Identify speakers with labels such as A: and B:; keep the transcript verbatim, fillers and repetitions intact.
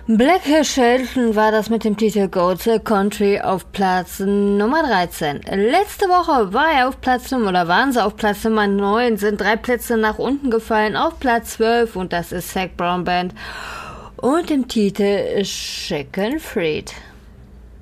A: Black Shelton war das mit dem Titel Goats Country auf Platz Nummer dreizehn. Letzte Woche war er auf Platz Nummer, oder waren sie auf Platz Nummer neun, sind drei Plätze nach unten gefallen auf Platz zwölf und das ist Zac Brown Band und dem Titel Chicken Fried.